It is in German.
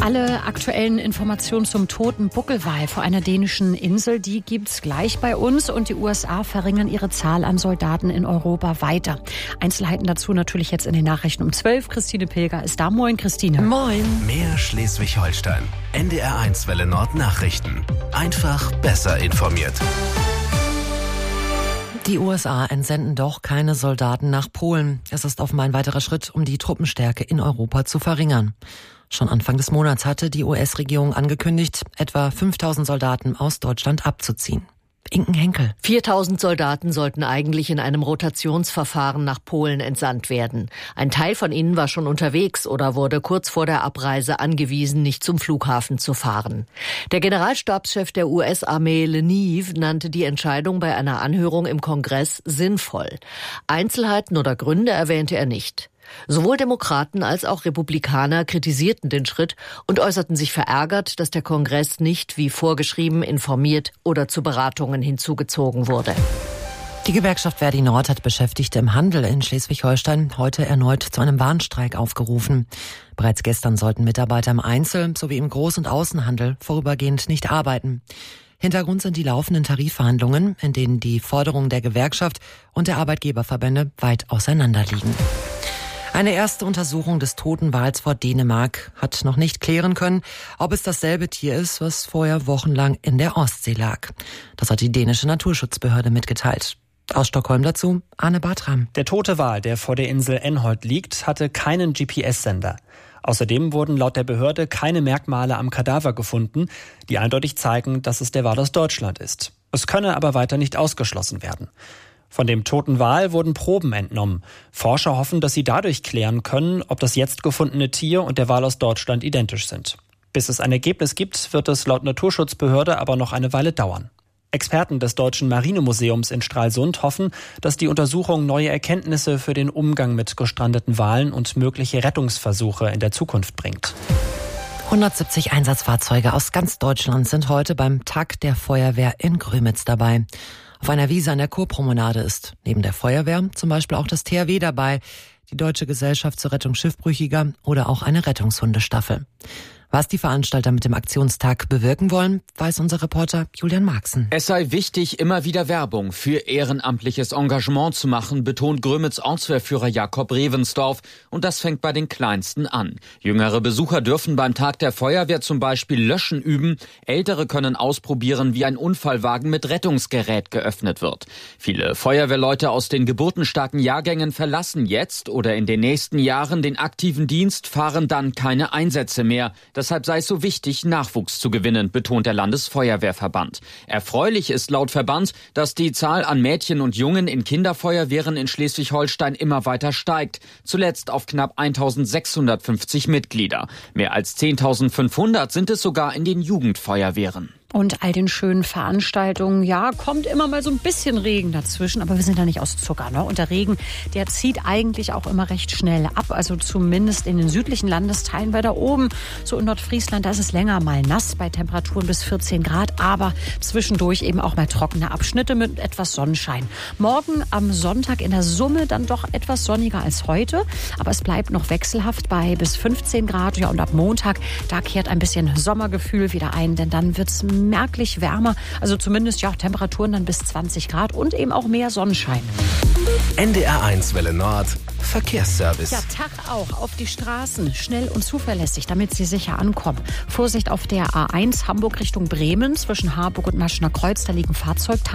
Alle aktuellen Informationen zum toten Buckelwal vor einer dänischen Insel, die gibt's gleich bei uns. Und die USA verringern ihre Zahl an Soldaten in Europa weiter. Einzelheiten dazu natürlich jetzt in den Nachrichten um 12. Christine Pilger ist da. Moin, Christine. Moin. Mehr Schleswig-Holstein. NDR1 Welle Nord Nachrichten. Einfach besser informiert. Die USA entsenden doch keine Soldaten nach Polen. Es ist offenbar ein weiterer Schritt, um die Truppenstärke in Europa zu verringern. Schon Anfang des Monats hatte die US-Regierung angekündigt, etwa 5.000 Soldaten aus Deutschland abzuziehen. Inken Henkel. 4.000 Soldaten sollten eigentlich in einem Rotationsverfahren nach Polen entsandt werden. Ein Teil von ihnen war schon unterwegs oder wurde kurz vor der Abreise angewiesen, nicht zum Flughafen zu fahren. Der Generalstabschef der US-Armee Leneve nannte die Entscheidung bei einer Anhörung im Kongress sinnvoll. Einzelheiten oder Gründe erwähnte er nicht. Sowohl Demokraten als auch Republikaner kritisierten den Schritt und äußerten sich verärgert, dass der Kongress nicht wie vorgeschrieben informiert oder zu Beratungen hinzugezogen wurde. Die Gewerkschaft Verdi Nord hat Beschäftigte im Handel in Schleswig-Holstein heute erneut zu einem Warnstreik aufgerufen. Bereits gestern sollten Mitarbeiter im Einzel- sowie im Groß- und Außenhandel vorübergehend nicht arbeiten. Hintergrund sind die laufenden Tarifverhandlungen, in denen die Forderungen der Gewerkschaft und der Arbeitgeberverbände weit auseinanderliegen. Eine erste Untersuchung des toten Wals vor Dänemark hat noch nicht klären können, ob es dasselbe Tier ist, was vorher wochenlang in der Ostsee lag. Das hat die dänische Naturschutzbehörde mitgeteilt. Aus Stockholm dazu Arne Bartram. Der tote Wal, der vor der Insel Enholt liegt, hatte keinen GPS-Sender. Außerdem wurden laut der Behörde keine Merkmale am Kadaver gefunden, die eindeutig zeigen, dass es der Wal aus Deutschland ist. Es könne aber weiter nicht ausgeschlossen werden. Von dem toten Wal wurden Proben entnommen. Forscher hoffen, dass sie dadurch klären können, ob das jetzt gefundene Tier und der Wal aus Deutschland identisch sind. Bis es ein Ergebnis gibt, wird es laut Naturschutzbehörde aber noch eine Weile dauern. Experten des Deutschen Marinemuseums in Stralsund hoffen, dass die Untersuchung neue Erkenntnisse für den Umgang mit gestrandeten Walen und mögliche Rettungsversuche in der Zukunft bringt. 170 Einsatzfahrzeuge aus ganz Deutschland sind heute beim Tag der Feuerwehr in Grömitz dabei. Auf einer Wiese an der Kurpromenade ist neben der Feuerwehr zum Beispiel auch das THW dabei, die Deutsche Gesellschaft zur Rettung Schiffbrüchiger oder auch eine Rettungshundestaffel. Was die Veranstalter mit dem Aktionstag bewirken wollen, weiß unser Reporter Julian Marxen. Es sei wichtig, immer wieder Werbung für ehrenamtliches Engagement zu machen, betont Grömitz Ortswehrführer Jakob Revensdorf. Und das fängt bei den Kleinsten an. Jüngere Besucher dürfen beim Tag der Feuerwehr zum Beispiel Löschen üben. Ältere können ausprobieren, wie ein Unfallwagen mit Rettungsgerät geöffnet wird. Viele Feuerwehrleute aus den geburtenstarken Jahrgängen verlassen jetzt oder in den nächsten Jahren den aktiven Dienst, fahren dann keine Einsätze mehr. Deshalb sei es so wichtig, Nachwuchs zu gewinnen, betont der Landesfeuerwehrverband. Erfreulich ist laut Verband, dass die Zahl an Mädchen und Jungen in Kinderfeuerwehren in Schleswig-Holstein immer weiter steigt. Zuletzt auf knapp 1.650 Mitglieder. Mehr als 10.500 sind es sogar in den Jugendfeuerwehren. Und all den schönen Veranstaltungen, ja, kommt immer mal so ein bisschen Regen dazwischen, aber wir sind da nicht aus Zucker, ne? Und der Regen, der zieht eigentlich auch immer recht schnell ab, also zumindest in den südlichen Landesteilen, weil da oben, so in Nordfriesland, da ist es länger mal nass bei Temperaturen bis 14 Grad, aber zwischendurch eben auch mal trockene Abschnitte mit etwas Sonnenschein. Morgen am Sonntag in der Summe dann doch etwas sonniger als heute, aber es bleibt noch wechselhaft bei bis 15 Grad, ja, und ab Montag, da kehrt ein bisschen Sommergefühl wieder ein, denn dann wird's merklich wärmer, also zumindest ja Temperaturen dann bis 20 Grad und eben auch mehr Sonnenschein. NDR1 Welle Nord Verkehrsservice. Ja, Tag auch auf die Straßen, schnell und zuverlässig, damit Sie sicher ankommen. Vorsicht auf der A1 Hamburg Richtung Bremen, zwischen Harburg und Maschener Kreuz, da liegen Fahrzeugteile.